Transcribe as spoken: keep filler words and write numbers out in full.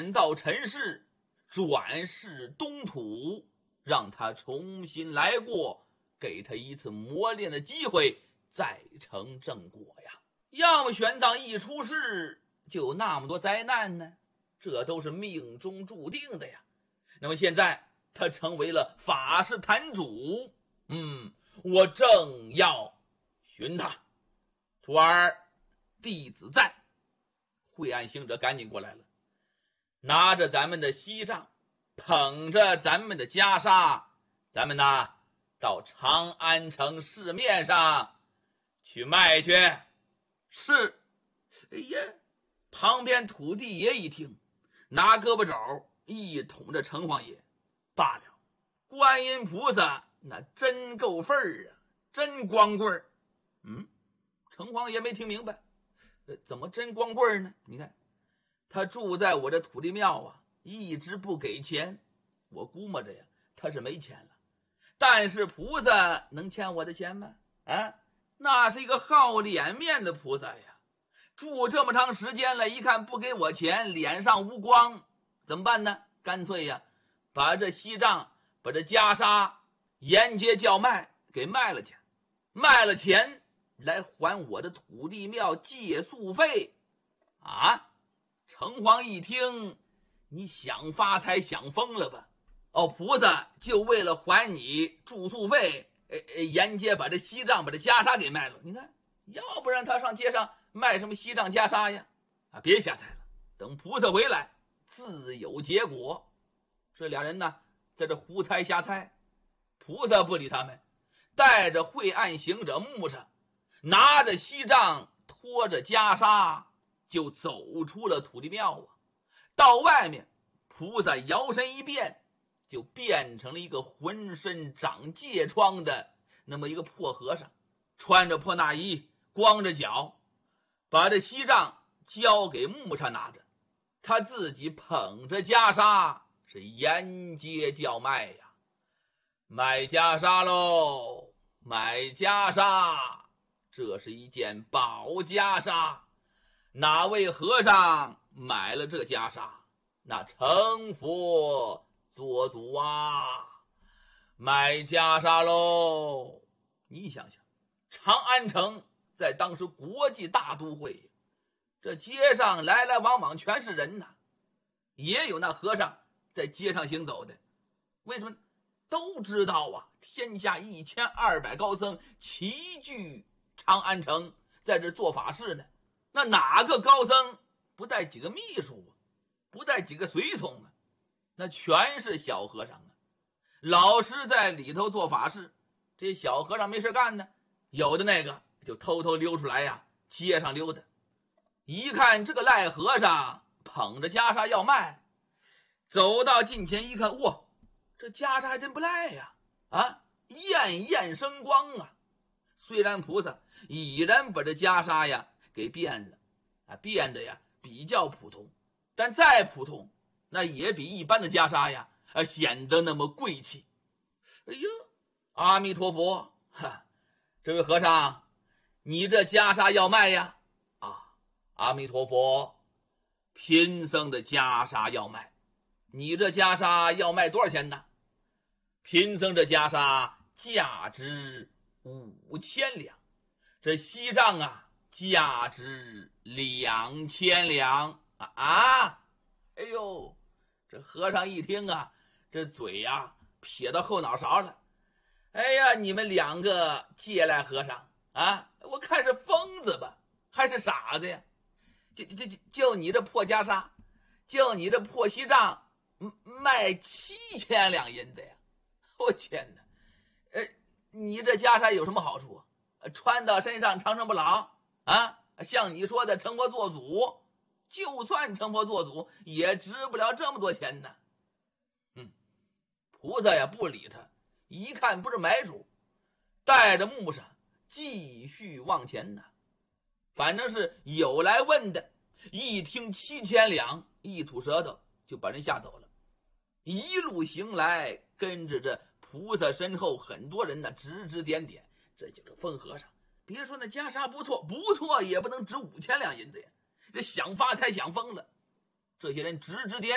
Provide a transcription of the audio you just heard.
返到尘世，转世东土，让他重新来过，给他一次磨练的机会，再成正果呀。要么玄奘一出世就有那么多灾难呢，这都是命中注定的呀。那么现在他成为了法师坛主，嗯，我正要寻他。徒儿，弟子在。惠岸行者赶紧过来了，拿着咱们的锡杖，捧着咱们的袈裟，咱们呢到长安城市面上去卖去。是。哎呀，旁边土地爷一听，拿胳膊肘一捅着城隍爷，罢了，观音菩萨那真够份儿啊，真光棍儿。嗯，城隍爷没听明白，呃，怎么真光棍儿呢？你看他住在我这土地庙啊，一直不给钱，我估摸着呀他是没钱了。但是菩萨能欠我的钱吗？啊，那是一个好脸面的菩萨呀，住这么长时间了，一看不给我钱，脸上无光，怎么办呢？干脆呀把这锡杖，把这袈裟沿街叫卖给卖了去，卖了钱来还我的土地庙借宿费啊！城隍一听，你想发财想疯了吧？哦，菩萨就为了还你住宿费，呃呃，沿街把这锡杖把这袈裟给卖了。你看，要不然他上街上卖什么锡杖袈裟呀？啊，别瞎猜了，等菩萨回来自有结果。这俩人呢在这胡猜瞎猜，菩萨不理他们，带着惠岸行者木吒，拿着锡杖拖着袈裟就走出了土地庙啊。到外面，菩萨摇身一变，就变成了一个浑身长疥疮的那么一个破和尚，穿着破大衣，光着脚，把这锡杖交给木吒拿着，他自己捧着袈裟是沿街叫卖呀。买袈裟喽，买袈裟，这是一件宝袈裟，哪位和尚买了这袈裟，那成佛做主啊！买袈裟喽！你想想，长安城在当时国际大都会，这街上来来往往全是人呐，也有那和尚在街上行走的。为什么？都知道啊，天下一千二百高僧齐聚长安城，在这做法事呢。那哪个高僧不带几个秘书啊，不带几个随从啊？那全是小和尚啊。老师在里头做法事，这小和尚没事干呢，有的那个就偷偷溜出来呀，街上溜达。一看这个赖和尚捧着袈裟要卖，走到近前一看，哇，这袈裟还真不赖呀！啊，艳艳生光啊！虽然菩萨已然把这袈裟呀给变了啊，变得呀比较普通，但再普通，那也比一般的袈裟呀啊显得那么贵气。哎呦，阿弥陀佛！哈，这位和尚，你这袈裟要卖呀？啊，阿弥陀佛，贫僧的袈裟要卖。你这袈裟要卖多少钱呢？贫僧这袈裟价值五千两，这锡杖啊价值两千两啊啊！哎呦，这和尚一听啊，这嘴呀、啊、撇到后脑勺了。哎呀，你们两个借来和尚啊，我看是疯子吧，还是傻子呀？就就就就你这破袈裟，就你这破锡杖，卖七千两银子呀！我天哪！呃，你这袈裟有什么好处啊？穿到身上长生不老啊？像你说的成佛做主，就算成佛做主，也值不了这么多钱呢。嗯，菩萨也不理他，一看不是买主，带着木吒继续往前呢。反正是有来问的，一听七千两，一吐舌头就把人吓走了。一路行来，跟着这菩萨身后很多人呢指指点点，这就是疯和尚。别说那袈裟不错，不错也不能值五千两银子呀，这想发财想疯了。这些人指指点